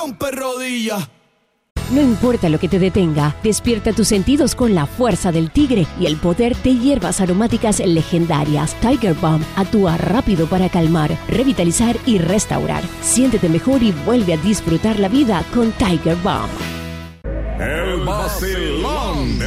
rompe rodillas. No importa lo que te detenga, despierta tus sentidos con la fuerza del tigre y el poder de hierbas aromáticas legendarias. Tiger Balm actúa rápido para calmar, revitalizar y restaurar. Siéntete mejor y vuelve a disfrutar la vida con Tiger Balm. El vacilón de